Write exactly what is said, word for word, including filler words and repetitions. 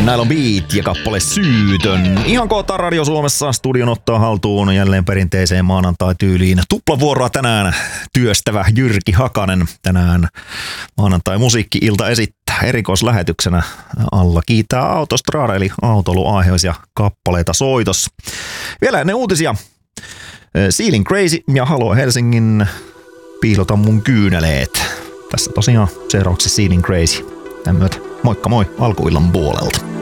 Nylon Beat ja kappale Syytön. Ihan kohta Radio Suomessa studion ottaa haltuun jälleen perinteiseen maanantai-tyyliin. Tuplavuoroa tänään työstävä Jyrki Hakanen. Tänään maanantai-musiikki-ilta esittää erikoislähetyksenä alla kiitää Autostrada eli autoiluaiheisia kappaleita soitossa. Vielä ennen uutisia. Sealing Crazy ja Halo Helsingin Piilota mun kyyneleet. Tässä tosiaan seuraavaksi Sealing Crazy. Tämän myötä moikka moi alkuillan puolelta.